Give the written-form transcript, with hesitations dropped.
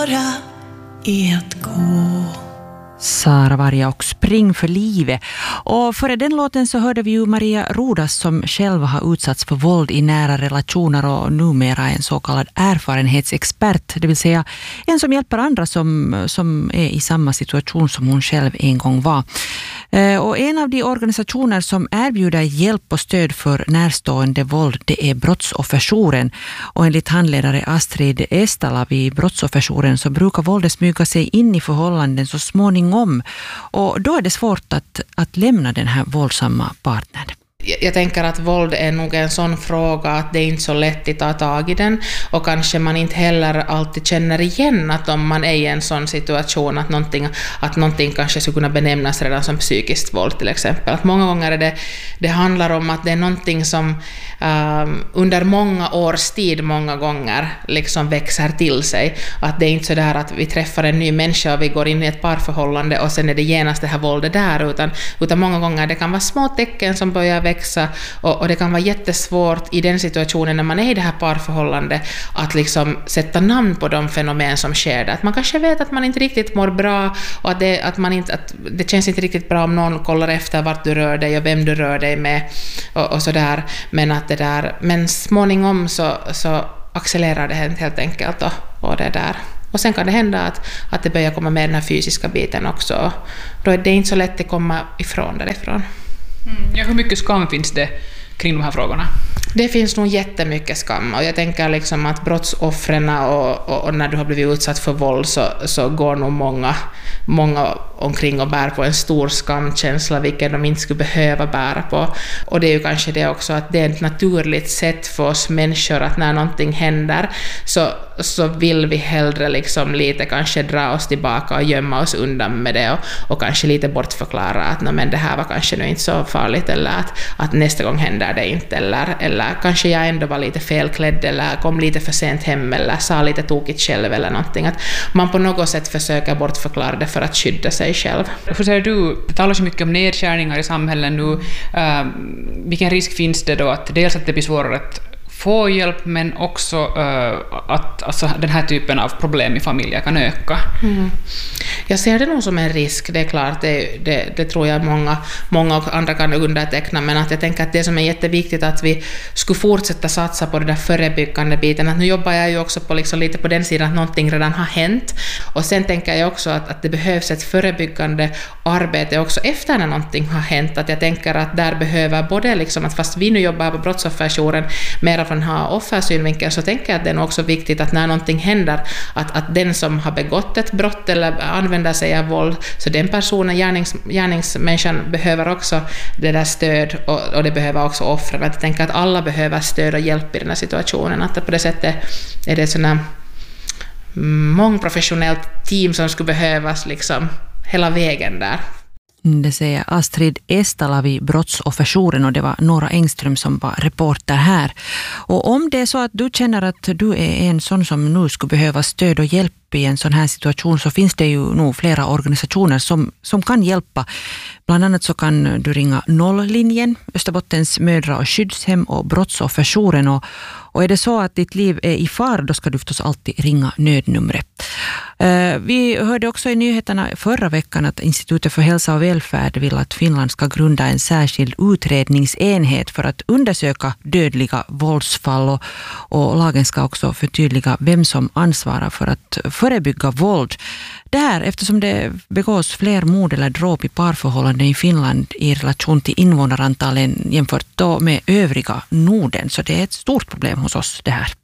Bara är att gå. Sara Varga och Spring för livet. Och före den låten så hörde vi ju Maria Rodas som själv har utsatts för våld i nära relationer och numera en så kallad erfarenhetsexpert. Det vill säga en som hjälper andra som är i samma situation som hon själv en gång var. Och en av de organisationer som erbjuder hjälp och stöd för närstående våld, det är Brottsofferjouren. Och enligt handledare Astrid Estala vid Brottsofferjouren så brukar våldet smyga sig in i förhållanden så småningom. Och då är det svårt att lämna den här våldsamma partnern. Jag tänker att våld är nog en sån fråga att det är inte så lätt att ta tag i den, och kanske man inte heller alltid känner igen att om man är i en sån situation att någonting kanske skulle kunna benämnas redan som psykiskt våld till exempel. Att många gånger det handlar om att det är någonting som under många års tid många gånger liksom växer till sig. Att det är inte så där att vi träffar en ny människa och vi går in i ett parförhållande och sen är det genast det här våldet där, utan många gånger det kan vara små tecken som börjar växa, och det kan vara jättesvårt i den situationen när man är i det här parförhållandet att liksom sätta namn på de fenomen som sker där. Att man kanske vet att man inte riktigt mår bra och att det känns inte riktigt bra om någon kollar efter vart du rör dig och vem du rör dig med och sådär, men småningom så accelererar det helt enkelt och det där. Och sen kan det hända att det börjar komma med den här fysiska biten också. Då är det inte så lätt att komma ifrån därifrån. Ja, hur mycket skam finns det kring de här frågorna? Det finns nog jättemycket skam, och jag tänker liksom att brottsoffren och när du har blivit utsatt för våld så går nog många omkring och bär på en stor skamkänsla, vilken de inte skulle behöva bära på. Och det är ju kanske det också att det är ett naturligt sätt för oss människor att när någonting händer så vill vi hellre liksom lite kanske dra oss tillbaka och gömma oss undan med det och kanske lite bortförklara att men det här var kanske nu inte så farligt, eller att nästa gång händer det inte, eller kanske jag ändå var lite felklädd eller kom lite för sent hem eller sa lite tokigt själv eller någonting. Att man på något sätt försöker bortförklara det för att skydda sig själv. Hur säger du, det talas så mycket om nedskärningar i samhället nu. Vilken risk finns det då att dels att det blir svårare att få hjälp, men också att alltså, den här typen av problem i familjer kan öka? Jag ser det nog som en risk, det är klart, det tror jag många och andra kan underteckna, men att jag tänker att det som är jätteviktigt att vi skulle fortsätta satsa på den där förebyggande biten. Att nu jobbar jag ju också på liksom lite på den sidan att någonting redan har hänt, och sen tänker jag också att det behövs ett förebyggande arbete också efter när någonting har hänt. Att jag tänker att där behöver både liksom att fast vi nu jobbar på Brottsofferjouren mera från den här offersynvinkeln, så tänker jag att det är också viktigt att när någonting händer att den som har begått ett brott eller använder sig av våld, så den personen, gärningsmänniskan, behöver också det där stöd, och det behöver också offren. Jag tänker att alla behöver stöd och hjälp i den här situationen, att på det sättet är det sådana mångprofessionellt team som skulle behövas liksom hela vägen där. Det säger Astrid Estala vid Brottsofferjouren, och det var Nora Engström som var reporter här. Och om det är så att du känner att du är en sån som nu skulle behöva stöd och hjälp i en sån här situation, så finns det ju nog flera organisationer som kan hjälpa. Bland annat så kan du ringa Nolllinjen, Österbottens mödra- och skyddshem och Brottsofferjouren. Och är det så att ditt liv är i fara, då ska du förstås alltid ringa nödnumret. Vi hörde också i nyheterna förra veckan att Institutet för hälsa och välfärd vill att Finland ska grunda en särskild utredningsenhet för att undersöka dödliga våldsfall, och lagen ska också förtydliga vem som ansvarar för att förebygga våld. Det här eftersom det begås fler mord eller dråp i parförhållanden i Finland i relation till invånarantalet jämfört då med övriga Norden, så det är ett stort problem hos oss det här.